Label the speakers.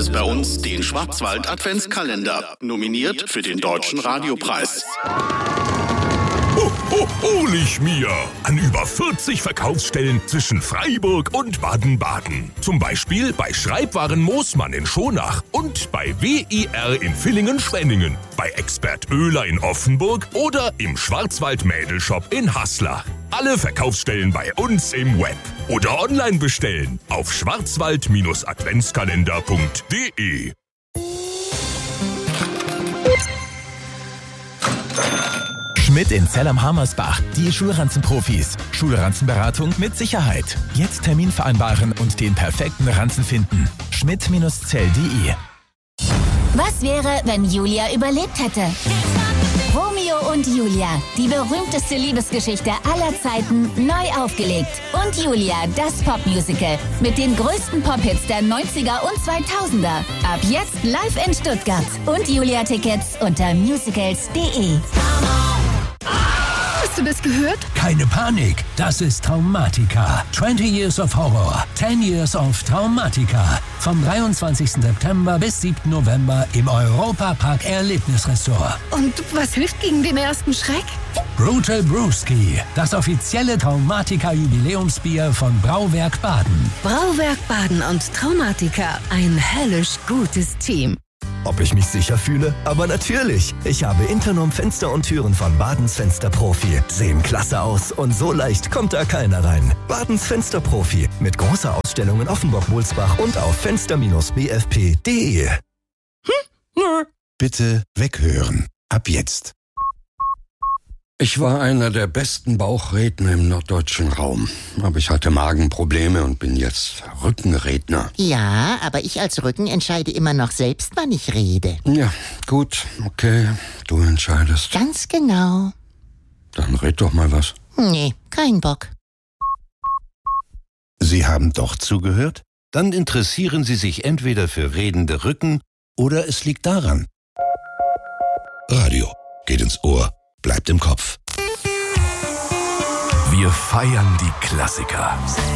Speaker 1: es bei uns den Schwarzwald Adventskalender, nominiert für den Deutschen Radiopreis.
Speaker 2: Hol ich mir! An über 40 Verkaufsstellen zwischen Freiburg und Baden-Baden. Zum Beispiel bei Schreibwaren Moosmann in Schonach und bei WIR in Villingen-Schwenningen, bei Expert Oehler in Offenburg oder im Schwarzwald-Mädelshop in Haslach. Alle Verkaufsstellen bei uns im Web oder online bestellen auf schwarzwald-adventskalender.de.
Speaker 3: Schmidt in Zell am Hammersbach, die Schulranzenprofis. Schulranzenberatung mit Sicherheit. Jetzt Termin vereinbaren und den perfekten Ranzen finden. Schmidt-Zell.de.
Speaker 4: Was wäre, wenn Julia überlebt hätte? Romeo und Julia, die berühmteste Liebesgeschichte aller Zeiten, neu aufgelegt. Und Julia, das Popmusical mit den größten Pop-Hits der 90er und 2000er. Ab jetzt live in Stuttgart. Und Julia-Tickets unter musicals.de.
Speaker 5: Hast du das gehört?
Speaker 6: Keine Panik, das ist Traumatica. 20 Years of Horror, 10 Years of Traumatica. Vom 23. September bis 7. November im Europa-Park Erlebnisressort.
Speaker 5: Und was hilft gegen den ersten Schreck?
Speaker 6: Brutal Brewski, das offizielle Traumatica-Jubiläumsbier von Brauwerk Baden.
Speaker 5: Brauwerk Baden und Traumatica, ein höllisch gutes Team.
Speaker 7: Ob ich mich sicher fühle? Aber natürlich. Ich habe Internom Fenster und Türen von Badens Fensterprofi. Sehen klasse aus und so leicht kommt da keiner rein. Badens Fensterprofi mit großer Ausstellung in Offenburg-Wulsbach und auf fenster-bfp.de.
Speaker 8: Bitte weghören. Ab jetzt. Ich war einer der besten Bauchredner im norddeutschen Raum. Aber ich hatte Magenprobleme und bin jetzt Rückenredner.
Speaker 9: Ja, aber ich als Rücken entscheide immer noch selbst, wann ich rede.
Speaker 8: Ja, gut, okay, du entscheidest.
Speaker 9: Ganz genau.
Speaker 8: Dann red doch mal was.
Speaker 9: Nee, kein Bock.
Speaker 10: Sie haben doch zugehört? Dann interessieren Sie sich entweder für redende Rücken oder es liegt daran.
Speaker 8: Radio geht ins Ohr, bleibt im Kopf.
Speaker 3: Wir feiern die Klassiker.